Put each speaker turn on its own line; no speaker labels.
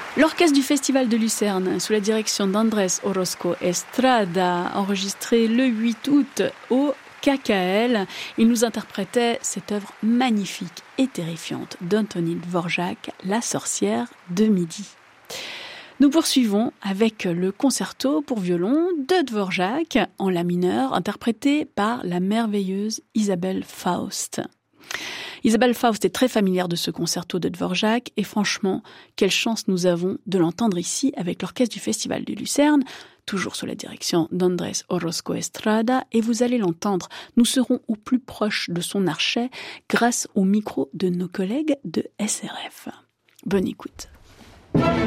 L'orchestre du Festival de Lucerne, sous la direction d'Andrés Orozco Estrada, enregistré le 8 août au KKL, il nous interprétait cette œuvre magnifique et terrifiante d'Antonin Dvorak, La sorcière de midi. Nous poursuivons avec le concerto pour violon de Dvorak en la mineur, interprété par la merveilleuse Isabelle Faust. Isabelle Faust est très familière de ce concerto de Dvorak et franchement, quelle chance nous avons de l'entendre ici avec l'orchestre du Festival de Lucerne, toujours sous la direction d'Andrés Orozco Estrada, et vous allez l'entendre, nous serons au plus proche de son archet grâce au micro de nos collègues de SRF. Bonne écoute.